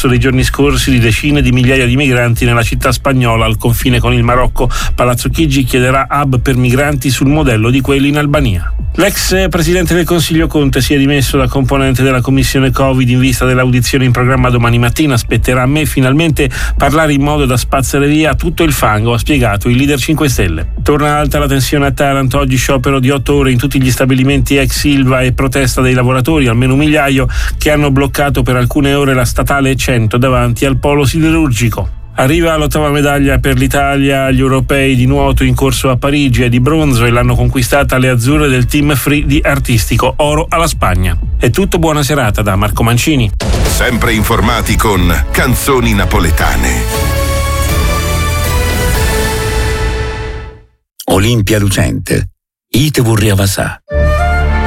l'afflusso dei giorni scorsi di decine di migliaia di migranti nella città spagnola al confine con il Marocco. Palazzo Chigi chiederà hub per migranti sul modello di quelli in Albania. L'ex presidente del Consiglio Conte si è dimesso da componente della commissione Covid in vista dell'audizione in programma domani mattina. Spetterà a me finalmente parlare in modo da spazzare via tutto il fango, ha spiegato il leader 5 Stelle. Torna alta la tensione a Taranto, oggi sciopero di 8 ore in tutti gli stabilimenti ex Ilva e protesta dei lavoratori, almeno 1 migliaio, che hanno bloccato per alcune ore la statale 100 davanti al polo siderurgico. Arriva l'8ª medaglia per l'Italia agli europei di nuoto in corso a Parigi, è di bronzo e l'hanno conquistata le azzurre del team free di artistico, oro alla Spagna. È tutto, buona serata da Marco Mancini. Sempre informati con Canzoni Napoletane. Olimpia lucente, ite vorria vasà.